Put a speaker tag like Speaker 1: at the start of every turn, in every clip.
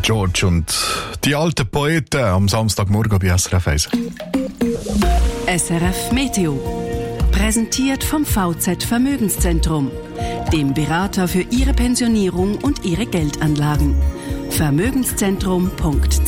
Speaker 1: George und die alten Poeten am Samstagmorgen bei SRF 1.
Speaker 2: SRF Meteo. Präsentiert vom VZ Vermögenszentrum, dem Berater für Ihre Pensionierung und Ihre Geldanlagen. Vermögenszentrum.ch.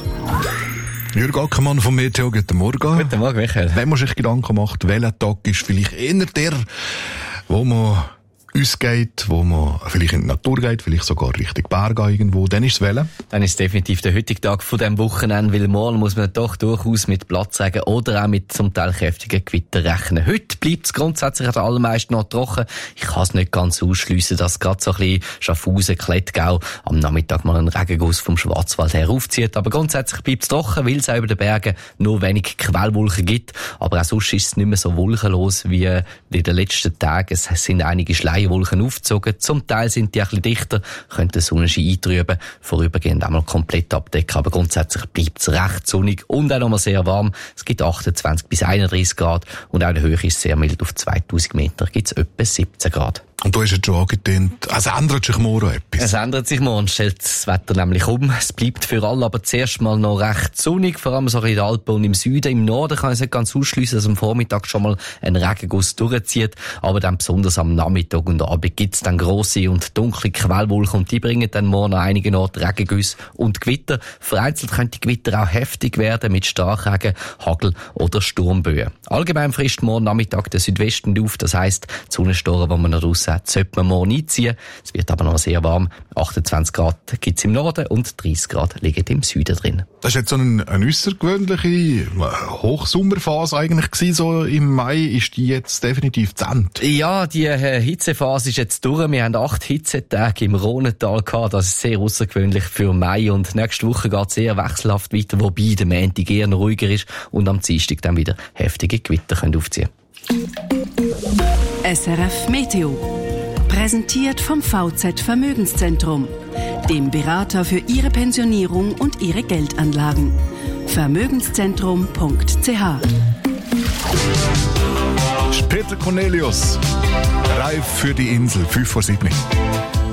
Speaker 1: Jürg Ackermann vom Meteo, guten Morgen.
Speaker 3: Guten Morgen, Michael.
Speaker 1: Wenn man sich Gedanken macht, welcher Tag ist vielleicht eher der, wo man ausgeht, wo man vielleicht in die Natur geht, vielleicht sogar Richtung Berge irgendwo, dann ist es welcher?
Speaker 3: Dann ist es definitiv der heutige Tag von diesem Wochenende, weil morgen muss man doch durchaus mit Platzregen oder auch mit zum Teil kräftigen Gewitter rechnen. Heute bleibt es grundsätzlich an den allermeisten noch trocken. Ich kann es nicht ganz ausschliessen, dass gerade so ein bisschen Schaffhausen, Klettgau am Nachmittag mal ein Regenguss vom Schwarzwald her aufzieht. Aber grundsätzlich bleibt es trocken, weil es auch über den Bergen nur wenig Quellwolken gibt. Aber auch sonst ist es nicht mehr so wolkenlos wie in den letzten Tagen. Es sind einige Schleierwolken aufgezogen. Zum Teil sind die ein bisschen dichter, können den Sonnenschein eintrüben, vorübergehend einmal komplett abdecken. Aber grundsätzlich bleibt es recht sonnig und auch nochmal sehr warm. Es gibt 28 bis 31 Grad und auch in der Höhe ist es sehr mild. Auf 2000 Meter gibt es etwa 17 Grad.
Speaker 1: Und du hast jetzt schon angetönt, es ändert sich morgen etwas.
Speaker 3: Es ändert sich morgen, stellt das Wetter nämlich um. Es bleibt für alle aber zuerst mal noch recht sonnig, vor allem so in den Alpen und im Süden. Im Norden kann ich es nicht ganz ausschliessen, dass am Vormittag schon mal ein Regenguss durchzieht, aber dann besonders am Nachmittag und Abend gibt es dann grosse und dunkle Quellwolken und die bringen dann morgen an einigen Orten Regengüsse und Gewitter. Vereinzelt können die Gewitter auch heftig werden mit Starkregen, Hagel oder Sturmböen. Allgemein frisst morgen Nachmittag der Südwesten auf, das heisst, die Sonnenstoren, die man noch draussen hat, sollte man morgen einziehen. Es wird aber noch sehr warm. 28 Grad gibt es im Norden und 30 Grad liegen im Süden drin.
Speaker 1: Das ist jetzt so eine äussergewöhnliche Hochsommerphase eigentlich gewesen, so im Mai. Ist die jetzt definitiv zu Ende?
Speaker 3: Ja, die Hitzephase ist jetzt durch. Wir haben 8 Hitzetage im Rhonental gehabt. Das ist sehr außergewöhnlich für Mai. Und nächste Woche geht es sehr wechselhaft weiter, wobei der Montag eher noch ruhiger ist und am Dienstag dann wieder heftige Gewitter können aufziehen.
Speaker 2: SRF Meteo. Präsentiert vom VZ Vermögenszentrum, dem Berater für Ihre Pensionierung und Ihre Geldanlagen. Vermögenszentrum.ch.
Speaker 1: Peter Cornelius, reif für die Insel, 5:07.